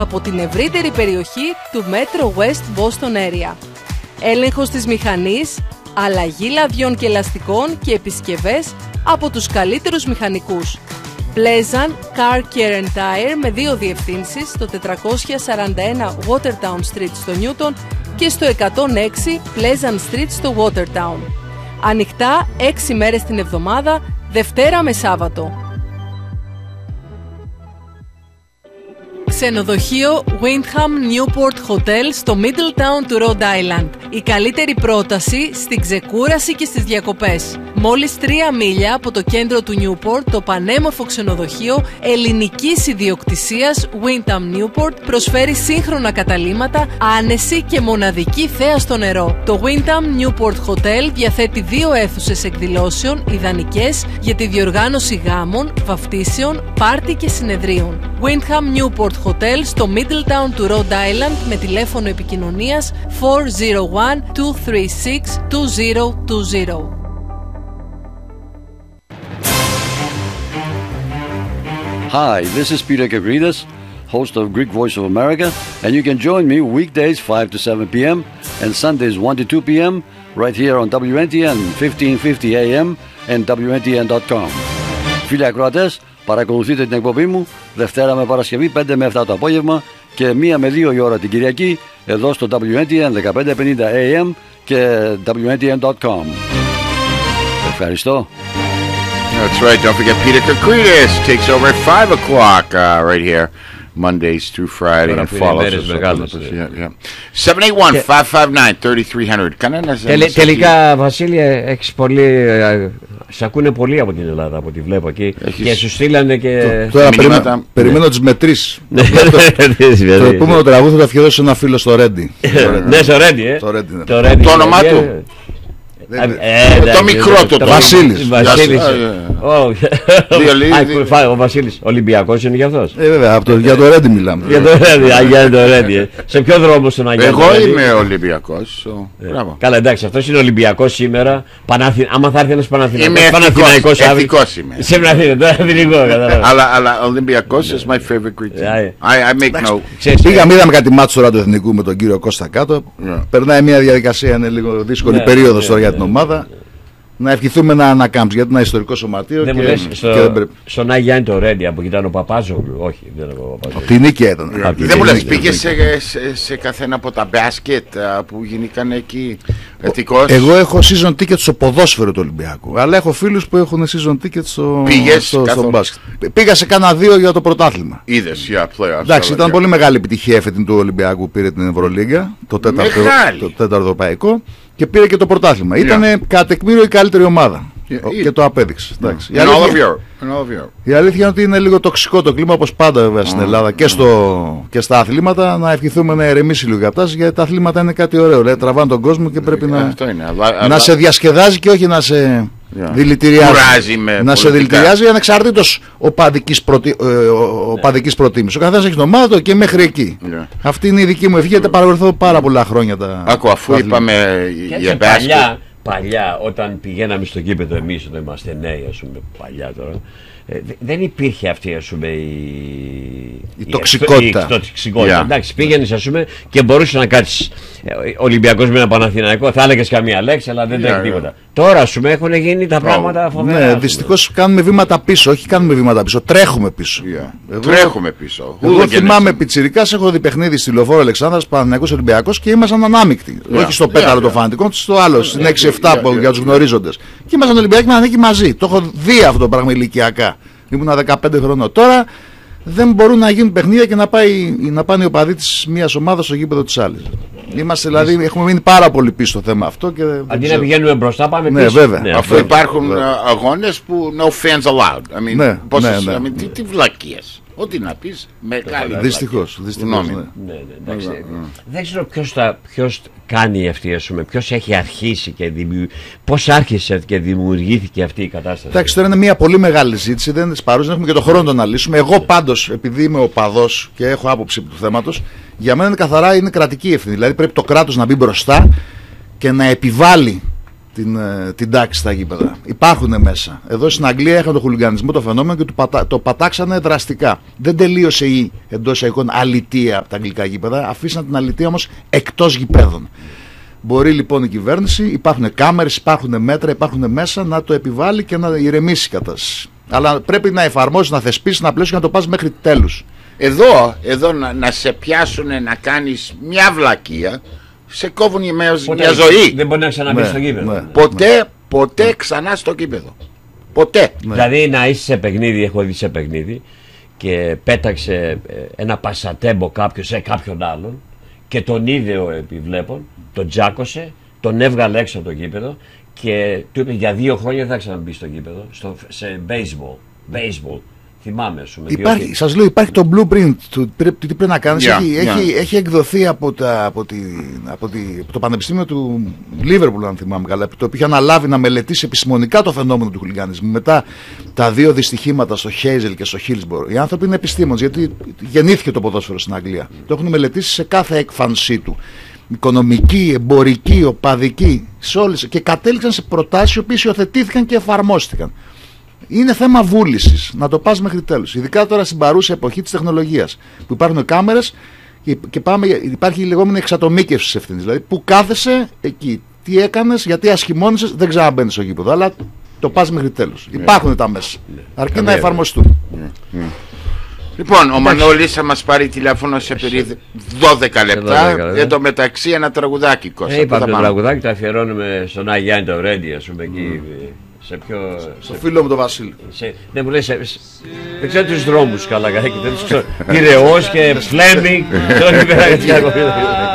από την ευρύτερη περιοχή του Metro West Boston Area. Έλεγχος της μηχανής, αλλαγή λαδιών και ελαστικών και επισκευές από τους καλύτερους μηχανικούς. Pleasant Car Care and Tire με 2 διευθύνσεις στο 441 Watertown Street στο Newton και στο 106 Pleasant Street στο Watertown. Ανοιχτά 6 μέρες την εβδομάδα, Δευτέρα με Σάββατο. Ξενοδοχείο Windham Newport Hotel στο Middletown του Rhode Island. Η καλύτερη πρόταση στην ξεκούραση και στις διακοπές. Μόλις 3 μίλια από το κέντρο του Newport, το πανέμορφο ξενοδοχείο ελληνικής ιδιοκτησίας Windham Newport προσφέρει σύγχρονα καταλύματα, άνεση και μοναδική θέα στο νερό. Το Windham Newport Hotel διαθέτει 2 αίθουσες εκδηλώσεων ιδανικές για τη διοργάνωση γάμων, βαφτίσεων, πάρτι και συνεδρίων. Windham Newport Hotel στο Middletown του Rhode Island με τηλέφωνο επικοινωνίας 401-236-2020. Hi, this is Peter Gavridas, host of Greek Voice of America, and you can join me weekdays 5 to 7 p.m. and Sundays 1 to 2 p.m. right here on WNTN 1550 AM and WNTN.com. Φίλοι ακροατές, παρακολουθείτε την εκπομπή μου Δευτέρα με Παρασκευή 5 με 7 το απόγευμα και 1 με 2 η ώρα την Κυριακή εδώ στο WNTN 1550 AM και WNTN.com. Ευχαριστώ. That's right. Don't forget Peter Kakridis takes over at 5 o'clock right here, Mondays through Friday, and follows us. 781-559-3300. Τελικά, Βασίλη, έχεις πολύ. Σε ακούνε πολύ από την Ελλάδα, από ό,τι βλέπω εκεί. Και σου στείλανε και. Τώρα περιμένω τις μετρήσεις. Το επόμενο τραγούδι θα το αφιερώσω ένα φίλο στο Ρέντι. Ναι, στο Ρέντι, το όνομά του. Το μικρό το Βασίλης. Ο Βασίλης Ολυμπιακός είναι για αυτός. Βέβαια, για το Ρέντι μιλάμε. Για το Ρέντι. Σε ποιο δρόμο στον Αγία? Εγώ είμαι Ολυμπιακός. Καλά, εντάξει, αυτός είναι Ολυμπιακός σήμερα. Άμα θα έρθει ένας Παναθηναϊκός. Είμαι εθνικός είμαι. Σήμερα είναι τώρα εθνικό. Αλλά Ολυμπιακός is my favorite Greek team. I make no. Πήγαμε, είδαμε κάτι μάτσο τώρα του εθνικού με τον κύριο Κώστα κάτω. Περνάει μια διαδικασία, είναι λίγο δύσκολη περίοδος τώρα για την ομάδα. Να ευχηθούμε να ανακάμψει, γιατί είναι ένα ιστορικό σωματείο. Δεν μου λες, στον Άγια είναι το Ρέντι, από εκεί ήταν ο Παπάζογλου. Όχι, δεν είναι ο Παπάζογλου. Από την Νίκαια ήταν. Δεν μου λες, πήγε σε καθένα από τα μπάσκετ που γίνηκαν εκεί εθνικός? Εγώ έχω season ticket στο ποδόσφαιρο του Ολυμπιακού, αλλά έχω φίλους που έχουν season ticket στο μπάσκετ. Πήγα σε κάνα 2 για το πρωτάθλημα. Είδες, playoffs. Εντάξει, ήταν πολύ μεγάλη επιτυχία έφετη του Ολυμπιακού που πήρε την Ευρωλίγκα, το 4ο ευρωπαϊκό. Και πήρε και το πρωτάθλημα. Ήτανε κατ' τεκμήριο η καλύτερη ομάδα. Και το απέδειξε. Η αλήθεια είναι ότι είναι λίγο τοξικό το κλίμα, όπως πάντα βέβαια στην Ελλάδα και στα αθλήματα. Να ευχηθούμε να ηρεμήσει λίγο η κατάσταση, γιατί τα αθλήματα είναι κάτι ωραίο. Δηλαδή τραβάνε τον κόσμο και πρέπει να σε διασκεδάζει και όχι να σε δηλητηριάζει. Να σε δηλητηριάζει ανεξαρτήτως οπαδικής προτίμησης. Ο καθένας έχει την ομάδα του και μέχρι εκεί. Αυτή είναι η δική μου ευχή, γιατί παρακολουθώ πάρα πολλά χρόνια τα. Αφού είπαμε για μπάσκετ. Παλιά, όταν πηγαίναμε στο γήπεδο εμείς, όταν είμαστε νέοι, ας πούμε, παλιά τώρα, δεν υπήρχε αυτή, ας πούμε, η τοξικότητα. Εντάξει, πήγαινες, ας πούμε, και μπορούσε να κάτσεις Ολυμπιακός με ένα Παναθηναϊκό, θα έλεγες καμία λέξη, αλλά δεν τρέχει τίποτα. Τώρα, ας πούμε, έχουν γίνει τα πράγματα φοβερά. Ναι, δυστυχώς κάνουμε βήματα πίσω, όχι κάνουμε βήματα πίσω, τρέχουμε πίσω. Τρέχουμε πίσω. Εγώ θυμάμαι πιτσιρικάς, έχω δει παιχνίδι στη Λεωφόρο Αλεξάνδρας, Παναθηναϊκός Ολυμπιακός και ήμασταν ανάμεικτοι. Όχι στο πέταλο των φανατικών, στο άλλο, στην 6-7 για τους γνωρίζοντες. Και ήμασταν Ολυμπιακοί με Παναθηναϊκοί μαζί. Το έχω δει αυτό το πράγμα ηλικιακά. Ήμουνα 15 χρονών. Τώρα δεν μπορούν να γίνουν παιχνίδια και να πάνε οι οπαδοί της μιας ομάδας στο γήπεδο της άλλης. Είμαστε, δηλαδή, έχουμε μείνει πάρα πολύ πίσω στο θέμα αυτό. Και αντί να πηγαίνουμε μπροστά, πάμε πίσω. Ναι, βέβαια. Ναι, αφού υπάρχουν αγώνες που no fans allowed. Τι βλακίες. Ό,τι να πεις, μεγάλη. Δυστυχώς. Δεν ξέρω ποιος κάνει αυτή, ας πούμε, ποιος έχει αρχίσει και πώς άρχισε και δημιουργήθηκε αυτή η κατάσταση. Εντάξει, τώρα είναι μια πολύ μεγάλη ζήτηση, δεν είναι της παρούσης, δεν έχουμε και τον χρόνο να το αναλύσουμε. Εγώ πάντως, επειδή είμαι οπαδός και έχω άποψη του θέματος, για μένα είναι καθαρά είναι κρατική ευθύνη. Δηλαδή πρέπει το κράτος να μπει μπροστά και να επιβάλλει την τάξη στα γήπεδα. Υπάρχουν μέσα. Εδώ στην Αγγλία είχαν το χουλιγανισμό το φαινόμενο και το πατάξανε δραστικά. Δεν τελείωσε η εντός εισαγωγικών αλητεία από τα αγγλικά γήπεδα, αφήσαν την αλητεία όμως εκτός γηπέδων. Μπορεί λοιπόν η κυβέρνηση, υπάρχουν κάμερες, υπάρχουν μέτρα, υπάρχουν μέσα να το επιβάλλει και να ηρεμήσει η κατάσταση. Αλλά πρέπει να εφαρμόσει, να θεσπίσει ένα πλαίσιο και να το πας μέχρι τέλους. Εδώ να σε πιάσουν να κάνεις μια βλακεία, σε κόβουν μια ζωή. Δεν μπορεί να ξαναμπεί στο γήπεδο. Ποτέ ξανά στο γήπεδο. Ποτέ. Δηλαδή να είσαι σε παιχνίδι, έχω δει σε παιχνίδι και πέταξε ένα πασατέμπο κάποιος σε κάποιον άλλον και τον είδε ο επιβλέπων, τον τζάκωσε, τον έβγαλε έξω από το γήπεδο και του είπε για 2 χρόνια δεν θα ξαναμπεί στο γήπεδο, σε baseball. Θυμάμαι, σας λέω, υπάρχει το blueprint του τι πρέπει να κάνεις. Έχει εκδοθεί από το Πανεπιστήμιο του Λίβερπουλ, αν θυμάμαι καλά, το οποίο είχε αναλάβει να μελετήσει επιστημονικά το φαινόμενο του χουλιγανισμού μετά τα 2 δυστυχήματα στο Χέιζελ και στο Χίλσμπορο. Οι άνθρωποι είναι επιστήμονες, γιατί γεννήθηκε το ποδόσφαιρο στην Αγγλία. Το έχουν μελετήσει σε κάθε έκφανσή του. Οικονομική, εμπορική, οπαδική, σε όλες, και κατέληξαν σε προτάσεις οι οποίες υιοθετήθηκαν και εφαρμόστηκαν. Είναι θέμα βούλησης να το πας μέχρι τέλους. Ειδικά τώρα στην παρούσα εποχή της τεχνολογίας, που υπάρχουν κάμερες και υπάρχει η λεγόμενη εξατομίκευση της ευθύνης. Δηλαδή, που κάθεσαι εκεί, τι έκανες, γιατί ασχημώνησες, δεν ξαναμπαίνεις στο γήπεδο. Αλλά το πας μέχρι τέλους. Υπάρχουν τα μέσα. Αρκεί να εφαρμοστούν. Λοιπόν, ο Μανώλης θα μας πάρει τηλέφωνο σε περίπου 12 λεπτά. Εν τω μεταξύ ένα τραγουδάκι, Κώστα. Είπαμε το τραγουδάκι, το αφιερώνουμε στον Άγιάννη το Ρέντι, ας πούμε, εκεί. Στο φίλο μου τον Βασίλη. Δεν μου λέει, δεν ξέρω τους δρόμους καλά, δεν τους ξέρω. Πειραιώς και Φλέμινγκ.